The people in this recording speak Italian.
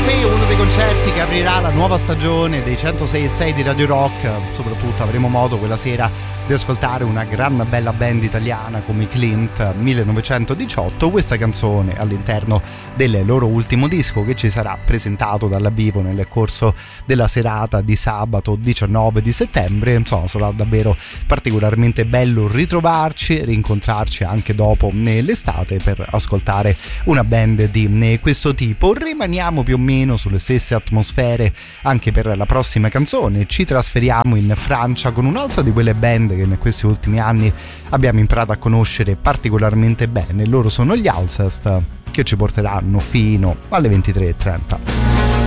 qui uno dei concerti che aprirà la nuova stagione dei 106.6 di Radio Rock. Soprattutto avremo modo quella sera di ascoltare una gran bella band italiana come i Klimt 1918. Questa canzone all'interno del loro ultimo disco, che ci sarà presentato dalla vivo nel corso della serata di sabato 19 di settembre. Insomma, sarà davvero particolarmente bello ritrovarci, rincontrarci anche dopo l'estate per ascoltare una band di questo tipo. Rimaniamo più o meno sulle stesse atmosfere anche per la prossima canzone. Ci trasferiamo in Francia con un'altra di quelle band che in questi ultimi anni abbiamo imparato a conoscere particolarmente bene. Loro sono gli Alcest, che ci porteranno fino alle 23:30.